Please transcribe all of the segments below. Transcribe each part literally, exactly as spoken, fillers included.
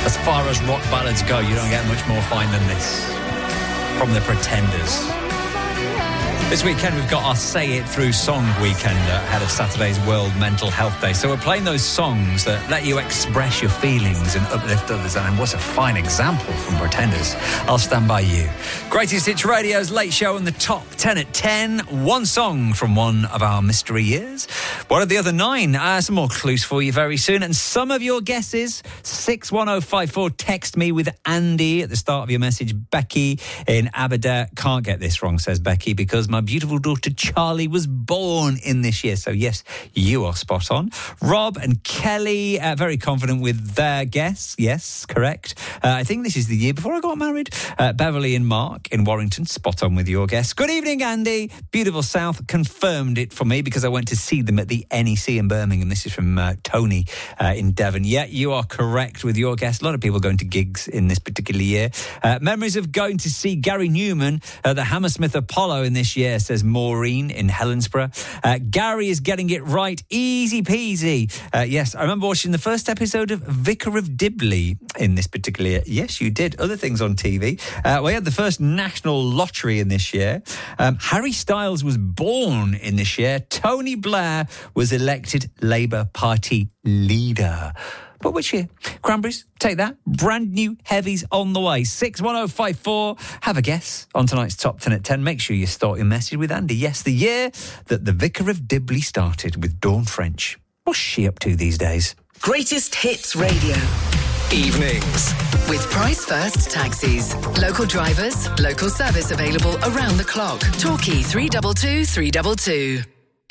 As far as rock ballads go, you don't get much more fine than this from the Pretenders. This weekend, we've got our Say It Through song weekend ahead of Saturday's World Mental Health Day. So we're playing those songs that let you express your feelings and uplift others. And what's a fine example from Pretenders? I'll stand by you. Greatest Hits Radio's Late Show in the top ten at ten. One song from one of our mystery years. What are the other nine? Uh, some more clues for you very soon. And some of your guesses. six one oh five four. Text me with Andy at the start of your message. Becky in Aberdare. Can't get this wrong, says Becky, because my beautiful daughter Charlie was born in this year. So yes, you are spot on. Rob and Kelly, uh, very confident with their guess. Yes, correct. Uh, I think this is the year before I got married. Uh, Beverly and Mark in Warrington, spot on with your guess. Good evening, Andy. Beautiful South confirmed it for me because I went to see them at the N E C in Birmingham. This is from uh, Tony uh, in Devon. Yeah, you are correct with your guess. A lot of people going to gigs in this particular year. Uh, memories of going to see Gary Newman at the Hammersmith Apollo in this year, says Maureen in Helensburgh. Uh, Gary is getting it right. Easy peasy. Uh, yes, I remember watching the first episode of Vicar of Dibley in this particular year. Yes, you did. Other things on T V. Uh, we had the first national lottery in this year. Um, Harry Styles was born in this year. Tony Blair was elected Labour Party leader. But which year? Cranberries, take that. Brand new heavies on the way. six one oh five four. Have a guess on tonight's Top ten at ten. Make sure you start your message with Andy. Yes, the year that the Vicar of Dibley started with Dawn French. What's she up to these days? Greatest Hits Radio. Evenings. With Price First Taxis. Local drivers, local service available around the clock. Torquay three two two, three two two.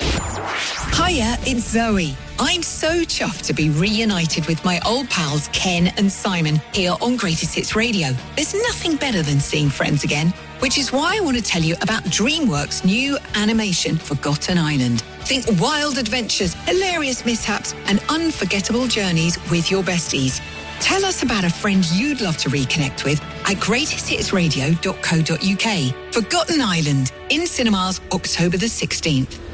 Hiya, it's Zoe. I'm so chuffed to be reunited with my old pals Ken and Simon here on Greatest Hits Radio. There's nothing better than seeing friends again, which is why I want to tell you about DreamWorks' new animation Forgotten Island. Think wild adventures, hilarious mishaps, and unforgettable journeys with your besties. Tell us about a friend you'd love to reconnect with at greatest hits radio dot co dot uk. Forgotten Island, in cinemas October the sixteenth.